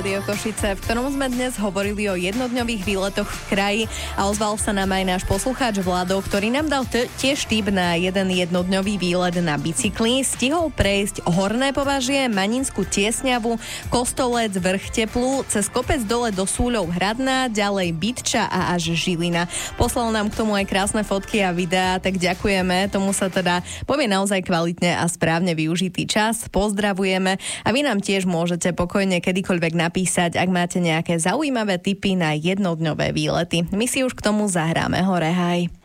Rádio Košice, v ktorom sme dnes hovorili o jednodňových výletoch v kraji a ozval sa nám aj náš poslucháč Vlado, ktorý nám dal tiež tip na jeden jednodňový výlet na bicykli. Stihol prejsť Horné Považie, Maninskú Tiesňavu, Kostolec, Vrch Teplu, cez kopec dole do Súľov Hradná, ďalej Bytča a až Žilina. Poslal nám k tomu aj krásne fotky a videá, tak ďakujeme. Tomu sa teda povie naozaj kvalitne a správne využitý čas. Pozdravujeme a vy nám tiež môžete pokojne kedykoľvek napísať, ak máte nejaké zaujímavé tipy na jednodňové výlety. My si už k tomu zahráme Hore haj.